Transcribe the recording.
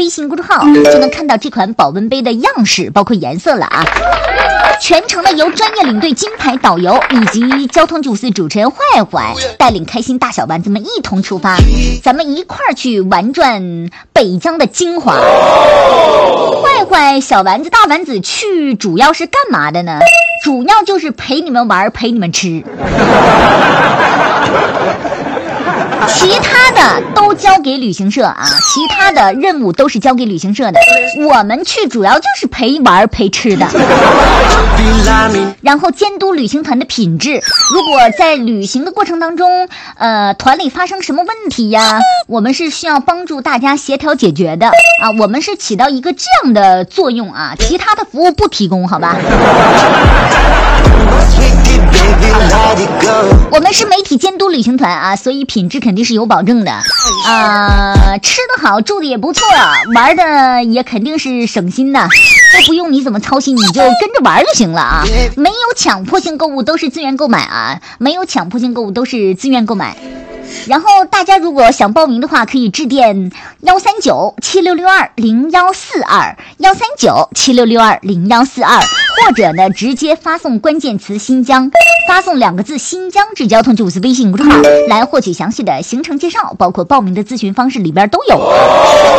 微信公众号就能看到这款保温杯的样式，包括颜色了啊。全程呢由专业领队、金牌导游以及交通994主持人坏坏带领开心大小丸子们一同出发，咱们一块儿去玩转北疆的精华。坏坏、小丸子、大丸子去主要是干嘛的呢？主要就是陪你们玩，陪你们吃。其他的都交给旅行社啊，其他的任务都是交给旅行社的，我们去主要就是陪玩陪吃的，然后监督旅行团的品质。如果在旅行的过程当中团里发生什么问题呀，我们是需要帮助大家协调解决的啊，我们是起到一个这样的作用啊，其他的服务不提供，好吧。我们是媒体监督旅行团啊，所以品质肯定是有保证的吃得好，住的也不错，玩的也肯定是省心的，都不用你怎么操心，你就跟着玩就行了啊。没有强迫性购物，都是自愿购买啊，没有强迫性购物，都是自愿购买。然后大家如果想报名的话，可以致电13976620142，13976620142，或者呢直接发送关键词新疆，发送2个字新疆至交通994微信公众号来获取详细的行程介绍，包括报名的咨询方式里边都有。